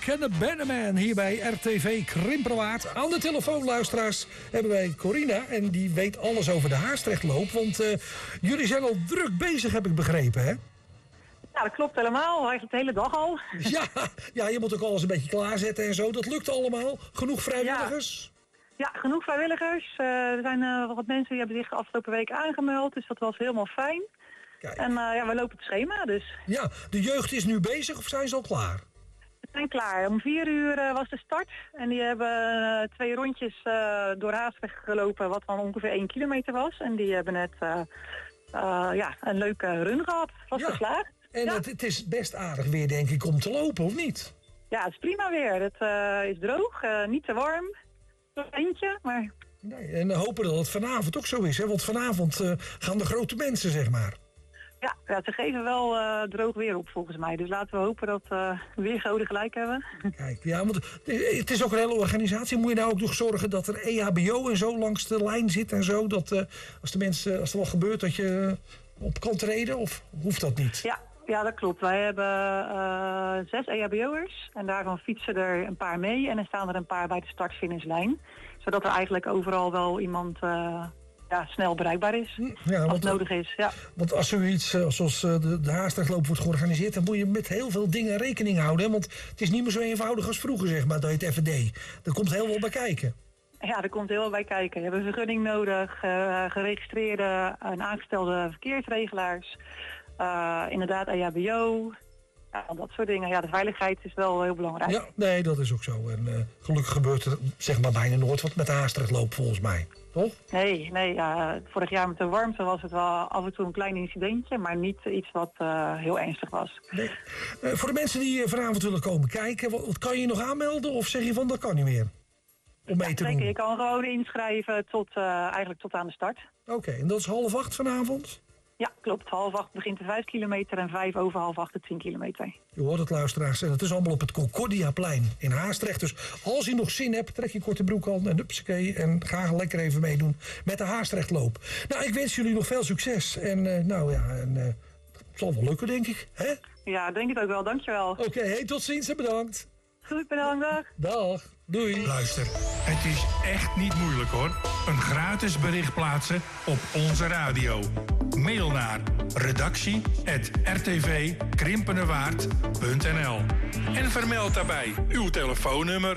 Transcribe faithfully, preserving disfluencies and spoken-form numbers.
en Benneman hier bij R T V Krimperwaard. Aan de telefoon, luisteraars, hebben wij Corina. En die weet alles over de Haastrechtloop. Want uh, jullie zijn al druk bezig, heb ik begrepen, hè? Ja, dat klopt helemaal. Eigenlijk de hele dag al. Ja, ja, je moet ook alles een beetje klaarzetten en zo. Dat lukt allemaal. Genoeg vrijwilligers? Ja, ja genoeg vrijwilligers. Uh, er zijn uh, wat mensen die hebben zich de afgelopen week aangemeld. Dus dat was helemaal fijn. Kijk. En uh, ja, we lopen het schema dus. Ja, de jeugd is nu bezig of zijn ze al klaar? We zijn klaar. Om vier uur uh, was de start. En die hebben uh, twee rondjes uh, door Haastrecht gelopen, wat dan ongeveer één kilometer was. En die hebben net uh, uh, ja, een leuke run gehad. Was ja. geslaagd. En ja. het, het is best aardig weer, denk ik, om te lopen, of niet? Ja, het is prima weer. Het uh, is droog, uh, niet te warm. Een eentje, maar... Nee, en we hopen dat het vanavond ook zo is, hè? Want vanavond uh, gaan de grote mensen, zeg maar. Ja, ja, ze geven wel uh, droog weer op volgens mij. Dus laten we hopen dat uh, weergoden gelijk hebben. Kijk, ja, want het is ook een hele organisatie. Moet je nou ook nog zorgen dat er E H B O en zo langs de lijn zit en zo? Dat uh, als de mensen, als er wat gebeurt, dat je op kan treden? Of hoeft dat niet? Ja, ja dat klopt. Wij hebben uh, zes E H B O'ers. En daarvan fietsen er een paar mee. En dan staan er een paar bij de start-finishlijn. Zodat er eigenlijk overal wel iemand... Uh, Ja, snel bereikbaar is, ja, als het nodig is. Ja. Want als zoiets zoals de, de Haastrechtloop wordt georganiseerd... dan moet je met heel veel dingen rekening houden. Hè? Want het is niet meer zo eenvoudig als vroeger, zeg maar, dat je het even deed. Er komt heel veel bij kijken. Ja, er komt heel veel bij kijken. We hebben een vergunning nodig, uh, geregistreerde en aangestelde verkeersregelaars. Uh, inderdaad, E H B O... Ja, dat soort dingen. Ja, de veiligheid is wel heel belangrijk. Ja, nee, dat is ook zo. En uh, gelukkig gebeurt er zeg maar bijna nooit wat met de Haastrechtloop, volgens mij. Toch? Nee, nee ja, vorig jaar met de warmte was het wel af en toe een klein incidentje, maar niet iets wat uh, heel ernstig was. Nee. Uh, voor de mensen die vanavond willen komen kijken, wat, wat kan je nog aanmelden of zeg je van dat kan niet meer? Om mee ja, te zeker, doen? je kan gewoon inschrijven tot, uh, eigenlijk tot aan de start. Oké, okay, en dat is half acht vanavond? Ja, klopt. Half acht begint de vijf kilometer en vijf over half acht de tien kilometer. Je hoort het, luisteraars. En het is allemaal op het Concordiaplein in Haastrecht. Dus als je nog zin hebt, trek je korte broek aan en hupsakee. En ga lekker even meedoen met de Haastrechtloop. Nou, ik wens jullie nog veel succes. En uh, nou ja, en, uh, het zal wel lukken, denk ik. Hè? Ja, denk het ook wel. Dankjewel. Oké, okay, hey, tot ziens en bedankt. Goed, bedankt. Dag. Dag. Doei. Luister, het is echt niet moeilijk hoor. Een gratis bericht plaatsen op onze radio. Mail naar redactie apenstaartje r t v krimpenerwaard punt n l en vermeld daarbij uw telefoonnummer.